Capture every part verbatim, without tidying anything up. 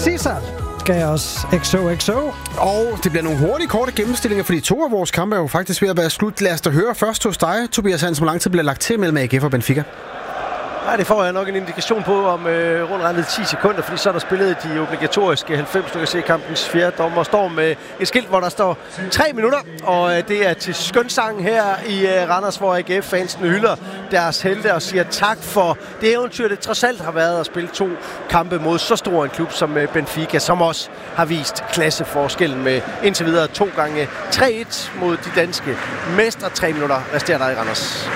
Cesar gav os X O X O. Og det bliver nogle hurtige, korte gennemstillinger, fordi to af vores kampe er jo faktisk ved at være slut. Lad os da høre først hos dig, Tobias Hansen, hvor lang tid bliver lagt til mellem A G F og Benfica? Nej, det får jeg nok en indikation på om øh, rundt regnet ti sekunder, fordi så er der spillet de obligatoriske halvfems. Du kan se kampens fjerde dommer står med et skilt, hvor der står tre minutter, og øh, det er til skønsang her i øh, Randers, hvor A G F-fansen hylder deres helte og siger tak for det eventyr, det trods alt har været at spille to kampe mod så stor en klub som øh, Benfica, som også har vist klasseforskellen med indtil videre to gange tre et mod de danske mestre. Tre minutter resterer der i Randers.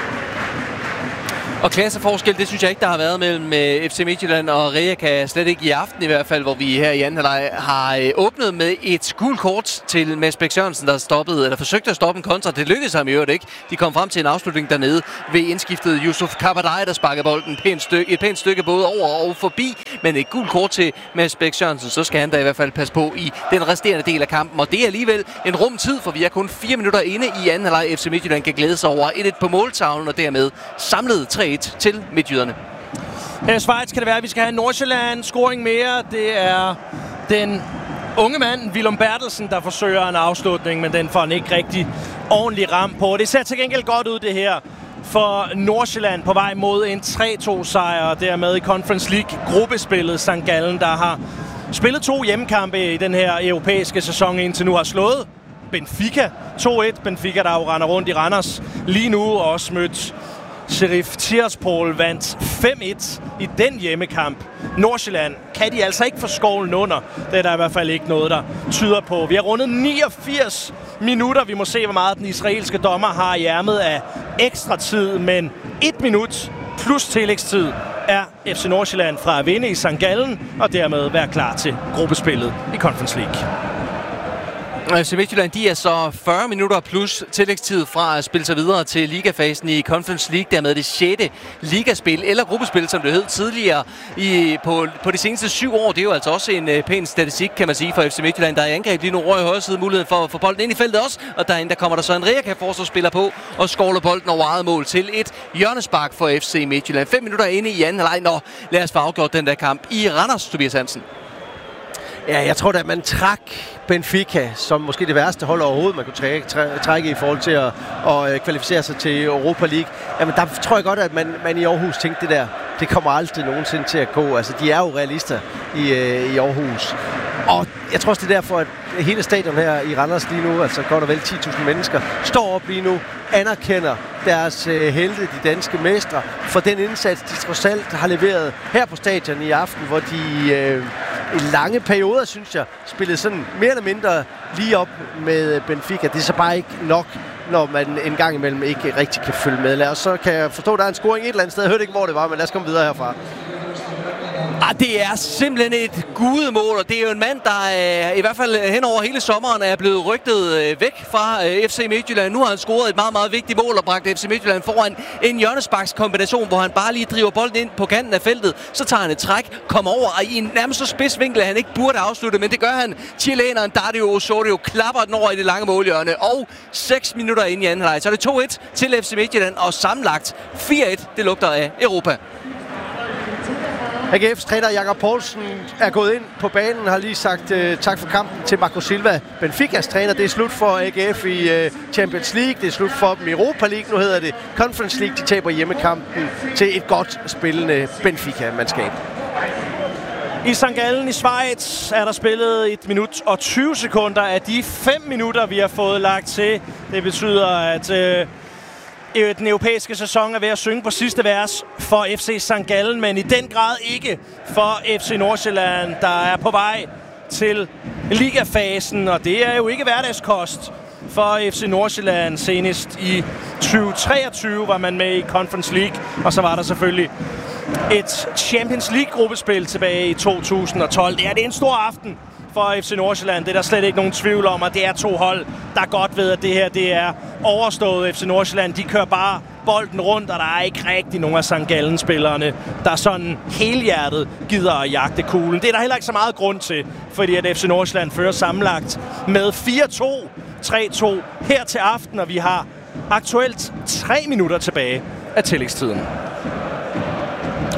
Og klasseforskel, det synes jeg ikke, der har været mellem F C Midtjylland og Rijeka, slet ikke i aften i hvert fald, hvor vi her i anden halvleg har åbnet med et gult kort til Mads Bæk Sørensen, der stoppede, eller forsøgte at stoppe en kontra. Det lykkedes ham i øvrigt ikke. De kom frem til en afslutning dernede ved indskiftet Yusuf Kabadai, der sparkede bolden pænt stykke, et pænt stykke både over og forbi, men et gult kort til Mads Bæk Sørensen, så skal han da i hvert fald passe på i den resterende del af kampen. Og det er alligevel en rum tid, for vi er kun fire minutter inde i anden halvleg. F C Midtjylland kan glæde sig over et et på måltavlen, og dermed samlet tre et til midtjyderne. Her i Schweiz kan det være, at vi skal have Nordsjælland scoring mere. Det er den unge mand, Willum Bertelsen, der forsøger en afslutning, men den får han ikke rigtig ordentlig ram på. Det ser til gengæld godt ud, det her, for Nordsjælland på vej mod en tre to sejr, og dermed i Conference League-gruppespillet. Sankt Gallen, der har spillet to hjemmekampe i den her europæiske sæson, indtil nu har slået Benfica to et. Benfica, der jo render rundt i Randers lige nu, og også mødt Sheriff Tiraspol, vandt fem et i den hjemmekamp. Nordsjælland kan de altså ikke få skovlen under. Det er der i hvert fald ikke noget, der tyder på. Vi har rundet niogfirs minutter. Vi må se, hvor meget den israelske dommer har i ærmet af ekstra tid. Men et minut plus tillægstid er F C Nordsjælland fra at vinde i Sankt Gallen og dermed være klar til gruppespillet i Conference League. F C Midtjylland, de er så fyrre minutter plus tillægstid fra at spille sig videre til ligafasen i Conference League. Dermed det sjette ligaspil, eller gruppespil, som det hed tidligere i, på, på de seneste syv år. Det er jo altså også en uh, pæn statistik, kan man sige, for F C Midtjylland. Der er angreb lige nu over i højre side, muligheden for at få bolden ind i feltet også. Og derinde der kommer der så en Rijeka-forsvarsspiller på og skovler bolden over eget mål til et hjørnespark for F C Midtjylland. Fem minutter inde i anden halvleg. Nå, lad os få afgjort den der kamp i Randers, Tobias Hansen. Ja, jeg tror da, at man trak Benfica som måske det værste hold overhovedet, man kunne trække, trække i forhold til at, at kvalificere sig til Europa League. Jamen, der tror jeg godt, at man, man i Aarhus tænkte det der. Det kommer aldrig nogensinde til at gå. Altså, de er jo realister i, i Aarhus. Og jeg tror også, det er derfor, at hele stadion her i Randers lige nu, altså godt og vel ti tusind mennesker, står op lige nu, anerkender deres øh, helte, de danske mestre, for den indsats, de trods alt har leveret her på stadion i aften, hvor de øh, i lange perioder, synes jeg, spillede sådan mere eller mindre lige op med Benfica. Det er så bare ikke nok, når man en gang imellem ikke rigtig kan følge med. Lad os, så kan jeg forstå, at der er en scoring et eller andet sted. Jeg hørte ikke, hvor det var, men lad os komme videre herfra. Ah, det er simpelthen et gudemål, og det er jo en mand, der er, i hvert fald hen over hele sommeren er blevet rygtet øh, væk fra øh, F C Midtjylland. Nu har han scoret et meget, meget vigtigt mål og bragt F C Midtjylland foran en hjørnesparkskombination, hvor han bare lige driver bolden ind på kanten af feltet. Så tager han et træk, kommer over og i en nærmest så spids vinkel, at han ikke burde afslutte, men det gør han. Chileneren Dario Osorio klapper den over i det lange målhjørne, og seks minutter inde i anden halvleg. Så er det to et til F C Midtjylland, og sammenlagt fire et. Det lugter af Europa. A G F's træner Jakob Poulsen er gået ind på banen, har lige sagt uh, tak for kampen til Marco Silva. Benficas træner, det er slut for A G F i uh, Champions League, det er slut for dem i Europa League, nu hedder det Conference League. De taber hjemmekampen til et godt spillende Benfica-mandskab. I Sankt Gallen i Schweiz er der spillet et minut og tyve sekunder af de fem minutter, vi har fået lagt til. Det betyder, at Uh, den europæiske sæson er ved at synge på sidste vers for F C Sankt Gallen, men i den grad ikke for F C Nordsjælland, der er på vej til ligafasen, og det er jo ikke hverdagskost for F C Nordsjælland. Senest i tyve treogtyve var man med i Conference League, og så var der selvfølgelig et Champions League-gruppespil tilbage i to tusind og tolv. Det er, det er en stor aften for F C Nordsjælland. Det er der slet ikke nogen tvivl om, og det er to hold, der godt ved, at det her det er overstået. F C Nordsjælland, de kører bare bolden rundt, og der er ikke rigtig nogen af Sankt Gallen-spillerne, der sådan helhjertet gider at jagte kuglen. Det er der heller ikke så meget grund til, fordi at F C Nordsjælland fører sammenlagt med fire to, tre to her til aften, og vi har aktuelt tre minutter tilbage af tillægstiden.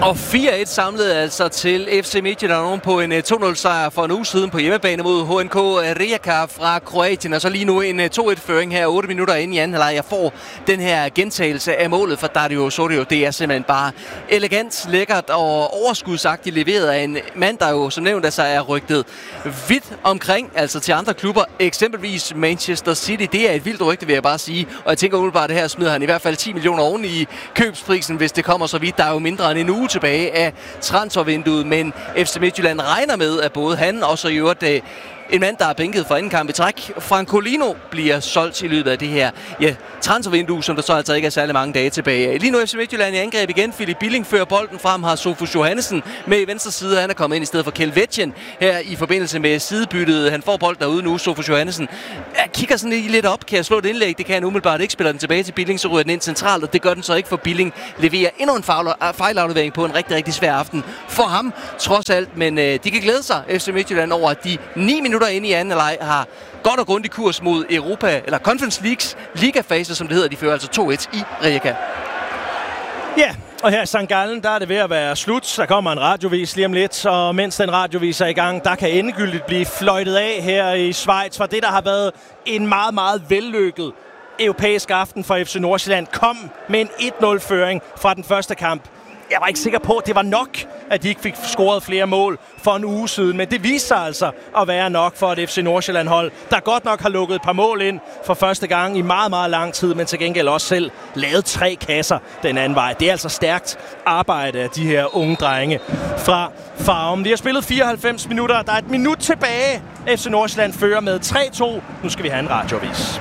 Og fire et samlet altså til F C Midtjylland på en to nul sejr for en uge siden på hjemmebane mod H N K Rijeka fra Kroatien. Og så lige nu en to et føring her otte minutter inde i anden halvleg. Jeg får den her gentagelse af målet for Dario Osorio. Det er simpelthen bare elegant, lækkert og overskudsagtigt leveret af en mand, der jo som nævnt altså er rygtet vidt omkring, altså til andre klubber, eksempelvis Manchester City. Det er et vildt rygte, vil jeg bare sige. Og jeg tænker umiddelbart, det her smider han i hvert fald ti millioner oven i købsprisen, hvis det kommer så vidt. Der er jo mindre end en uge tilbage af transfervinduet, men F C Midtjylland regner med, at både han og så i øvrigt øh, en mand, der er bænket for anden kamp i træk, Francolino, bliver solgt i løbet af det her ja, transfervindue, som der så altså ikke er særlig mange dage tilbage. Lige nu F C Midtjylland i angreb igen. Philip Billing fører bolden frem, har Sofus Johannesen med i venstre side. Han er kommet ind i stedet for Kjeld Vetjen her i forbindelse med sidebyttet. Han får bolden derude nu, Sofus Johannesen. Jeg kigger sådan lige lidt op. Kan jeg slå et indlæg? Det kan han umiddelbart ikke. Spiller den tilbage til Billing, så ryger den ind centralt, og det gør den så ikke, for Billing leverer endnu en fejlaflevering på en rigtig, rigtig svær aften for ham, trods alt. Men øh, de kan glæde sig, F C Midtjylland, over at de ni minutter inde i anden halvleg har godt og grundig kurs mod Europa, eller Conference Leagues ligafase, som det hedder. De fører altså to et i Rijeka. Ja, og her i Sankt Gallen, der er det ved at være slut. Der kommer en radiovis lige om lidt, og mens den radiovis er i gang, der kan endegyldigt blive fløjtet af her i Schweiz, for det, der har været en meget, meget vellykket europæisk aften for F C Nordsjælland, kom med en et nul føring fra den første kamp. Jeg var ikke sikker på, at det var nok, at de ikke fik scoret flere mål for en uge siden. Men det viste sig altså at være nok for et F C Nordsjælland-hold, der godt nok har lukket et par mål ind for første gang i meget, meget lang tid, men til gengæld også selv lavet tre kasser den anden vej. Det er altså stærkt arbejde af de her unge drenge fra Farum. De har spillet fireoghalvfems minutter. Der er et minut tilbage. F C Nordsjælland fører med tre to. Nu skal vi have en radioavis.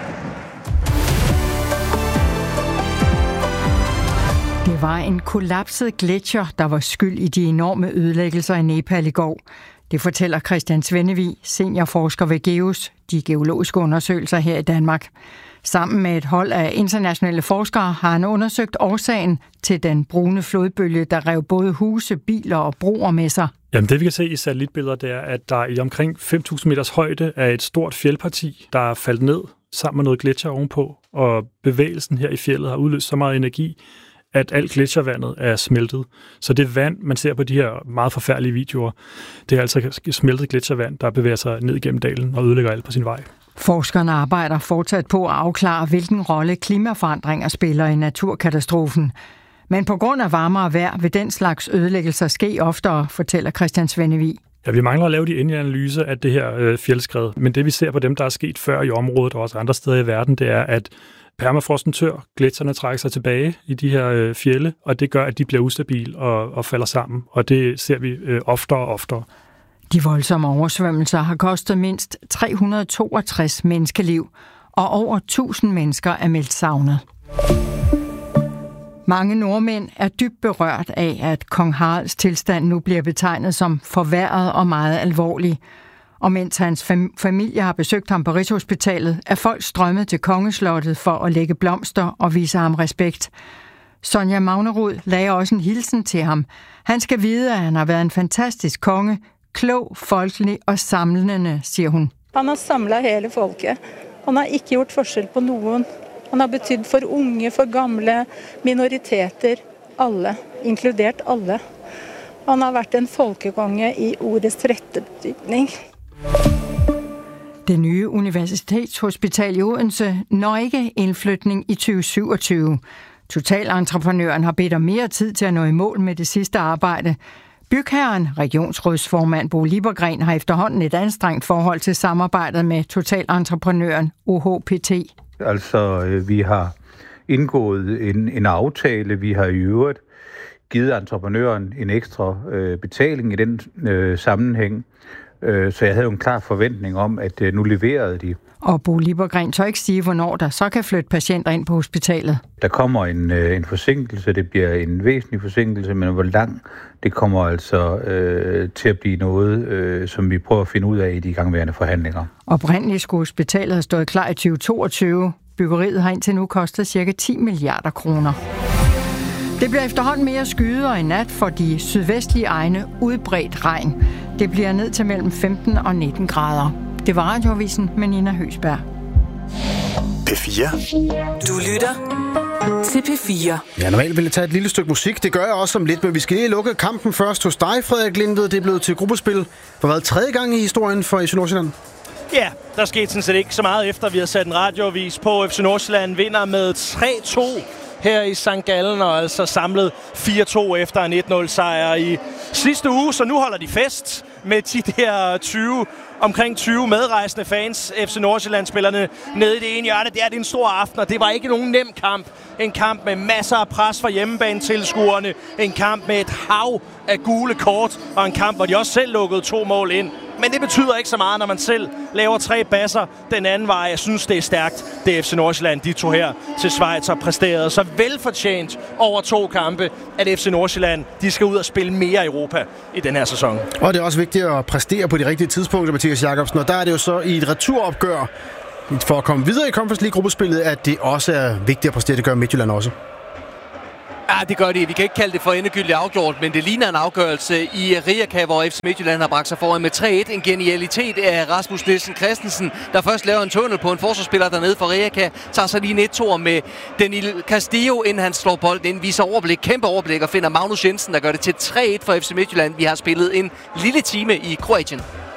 Det var en kollapset gletsjer, der var skyld i de enorme ødelæggelser i Nepal i går. Det fortæller Christian Svennevig, seniorforsker ved GEOS, de geologiske undersøgelser her i Danmark. Sammen med et hold af internationale forskere har han undersøgt årsagen til den brune flodbølge, der rev både huse, biler og broer med sig. Jamen det vi kan se i satellitbilleder, det er, at der i omkring fem tusind meters højde er et stort fjeldparti, der er faldet ned sammen med noget gletsjer ovenpå, og bevægelsen her i fjeldet har udløst så meget energi, at alt gletsjervandet er smeltet. Så det vand, man ser på de her meget forfærdelige videoer, det er altså smeltet gletsjervand, der bevæger sig ned igennem dalen og ødelægger alt på sin vej. Forskerne arbejder fortsat på at afklare, hvilken rolle klimaforandringer spiller i naturkatastrofen. Men på grund af varmere vejr vil den slags ødelæggelser ske oftere, fortæller Christian Svennevig. Ja, vi mangler at lave de endelige analyser af det her øh, fjeldskred, men det vi ser på dem, der er sket før i området og også andre steder i verden, det er, at permafrosten tør, gletsjerne trækker sig tilbage i de her øh, fjelde, og det gør, at de bliver ustabile og, og falder sammen, og det ser vi øh, oftere og oftere. De voldsomme oversvømmelser har kostet mindst tre hundrede og toogtres menneskeliv, og over tusind mennesker er meldt savnet. Mange nordmænd er dybt berørt af, at kong Haralds tilstand nu bliver betegnet som forværret og meget alvorlig. Og mens hans fam- familie har besøgt ham på Rigshospitalet, er folk strømmet til kongeslottet for at lægge blomster og vise ham respekt. Sonja Magnerud lagde også en hilsen til ham. Han skal vide, at han har været en fantastisk konge, klog, folkelig og samlende, siger hun. Han har samlet hele folket. Han har ikke gjort forskel på nogen. Han har betydet for unge, for gamle, minoriteter, alle, inkludert alle. Han har været en folkekonge i ordets rette betydning. Det nye universitetshospital i Odense når ikke indflytning i tyve syvogtyve. Totalentreprenøren har bedt om mere tid til at nå i mål med det sidste arbejde. Bygherren, regionsrådsformand Bo Liebergren, har efterhånden et anstrengt forhold til samarbejdet med totalentreprenøren O H P T. Altså, vi har indgået en, en aftale, vi har i øvrigt givet entreprenøren en ekstra øh, betaling i den øh, sammenhæng. Øh, så jeg havde jo en klar forventning om, at øh, nu leverede de. Og Bo Liebergren tør ikke sige, hvornår der så kan flytte patienter ind på hospitalet. Der kommer en, øh, en forsinkelse, det bliver en væsentlig forsinkelse, men hvor lang, det kommer altså øh, til at blive noget, øh, som vi prøver at finde ud af i de igangværende forhandlinger. Oprindeligt skulle hospitalet have stået klar i tyve toogtyve. Byggeriet har indtil nu kostet ca. ti milliarder kroner. Det bliver efterhånden mere skyet, og i nat for de sydvestlige egne udbredt regn. Det bliver ned til mellem femten og nitten grader. Det var Radioavisen med Nina Høsberg. P fire. Du lytter til P fire. Ja, normalt ville jeg tage et lille stykke musik. Det gør jeg også om lidt, men vi skal lige lukke kampen først hos dig, Frederik Lindved. Det er blevet til gruppespil for hvad, tredje gang i historien for F C Nordsjælland? Ja, der skete sådan set ikke så meget efter, vi har sat en radioavis på. F C Nordsjælland vinder med tre to her i Sankt Gallen, og altså samlet fire to efter en et nul sejr i sidste uge. Så nu holder de fest med de der tyve, omkring tyve medrejsende fans, F C Nordsjælland-spillerne nede i det ene hjørne. Det er det en stor aften, og det var ikke nogen nem kamp. En kamp med masser af pres fra hjemmebanetilskuerne. En kamp med et hav af gule kort, og en kamp, hvor de også selv lukkede to mål ind. Men det betyder ikke så meget, når man selv laver tre basser den anden vej. Jeg synes, det er stærkt, det F C Nordsjælland, de tog her til Schweiz og præsterede så velfortjent over to kampe, at F C Nordsjælland, de skal ud og spille mere i Europa i den her sæson. Og det er også vigtigt at præstere på de rigtige tidspunkter, Mathias Jacobsen. Og der er det jo så i et returopgør, for at komme videre i Conference League-gruppespillet, at det også er vigtigt at præstere. Det gør Midtjylland også. Ja, det gør de. Vi kan ikke kalde det for endegyldigt afgjort, men det ligner en afgørelse i Rijeka, hvor F C Midtjylland har bragt sig foran med tre et. En genialitet af Rasmus Nielsen Christensen, der først laver en tunnel på en forsvarsspiller dernede for Rijeka, tager så lige en et to med Daniel Castillo, inden han slår bolden ind, viser overblik, kæmpe overblik, og finder Magnus Jensen, der gør det til tre et for F C Midtjylland. Vi har spillet en lille time i Kroatien.